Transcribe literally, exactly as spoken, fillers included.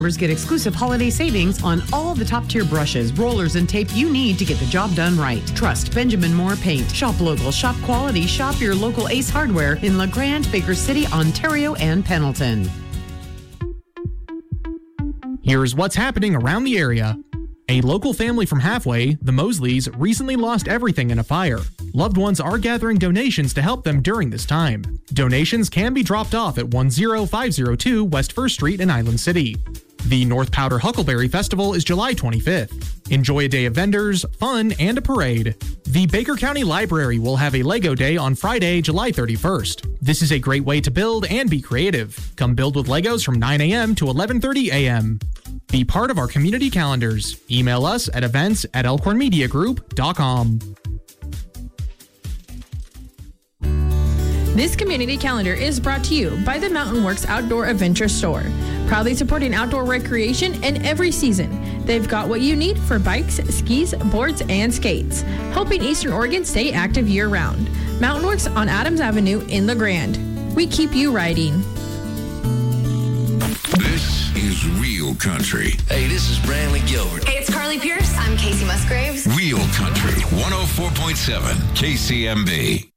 Members get exclusive holiday savings on all the top-tier brushes, rollers, and tape you need to get the job done right. Trust Benjamin Moore Paint. Shop local, shop quality, shop your local Ace Hardware in LeGrand, Baker City, Ontario, and Pendleton. Here's what's happening around the area. A local family from Halfway, the Mosleys, recently lost everything in a fire. Loved ones are gathering donations to help them during this time. Donations can be dropped off at one oh five oh two West First Street in Island City. The North Powder Huckleberry Festival is July twenty-fifth. Enjoy a day of vendors, fun, and a parade. The Baker County Library will have a Lego Day on Friday, July thirty-first. This is a great way to build and be creative. Come build with Legos from nine a.m. to eleven thirty a.m. Be part of our community calendars. Email us at events at elkhorn media group dot com. This community calendar is brought to you by the Mountain Works Outdoor Adventure Store, proudly supporting outdoor recreation in every season. They've got what you need for bikes, skis, boards, and skates, helping Eastern Oregon stay active year-round. Mountain Works on Adams Avenue in LeGrand. We keep you riding. This is Real Country. Hey, this is Brantley Gilbert. Hey, it's Carly Pierce. I'm Casey Musgraves. Real Country, one oh four point seven K C M B.